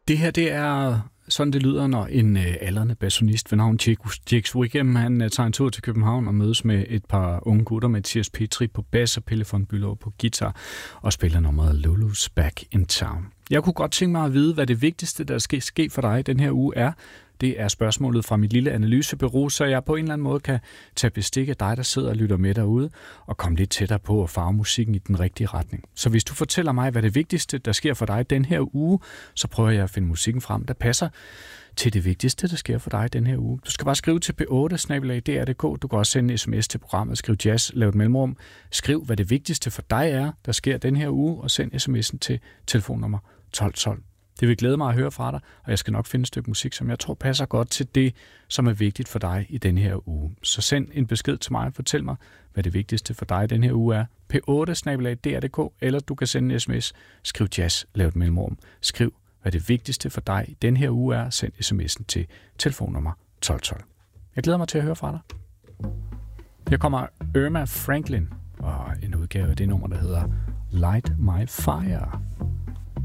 Det her, det er sådan, det lyder, når en aldrende bassonist ved navn Jake Wickham, han tager en tur til København og mødes med et par unge gutter, Mathias Petri på bass og Pelle von Bülow på guitar, og spiller nummeret Lulu's Back in Town. Jeg kunne godt tænke mig at vide, hvad det vigtigste, der skal ske for dig den her uge er. Det er spørgsmålet fra mit lille analysebureau, så jeg på en eller anden måde kan tage bestik af dig, der sidder og lytter med derude, og komme lidt tættere på at farve musikken i den rigtige retning. Så hvis du fortæller mig, hvad det vigtigste, der sker for dig den her uge, så prøver jeg at finde musikken frem, der passer til det vigtigste, der sker for dig den her uge. Du skal bare skrive til p8@dr.dk. Du kan også sende en sms til programmet, skriv jazz, lav et mellemrum. Skriv, hvad det vigtigste for dig er, der sker den her uge, og send sms'en til telefonnummer 1212. Det vil glæde mig at høre fra dig, og jeg skal nok finde et stykke musik, som jeg tror passer godt til det, som er vigtigt for dig i denne her uge. Så send en besked til mig og fortæl mig, hvad det vigtigste for dig den her uge er. p8@dr.dk, eller du kan sende en sms. Skriv jazz, lav et mellemrum. Skriv, hvad det vigtigste for dig den her uge er. Send sms'en til telefonnummer 1212. Jeg glæder mig til at høre fra dig. Her kommer Irma Franklin og en udgave af det nummer, der hedder Light My Fire.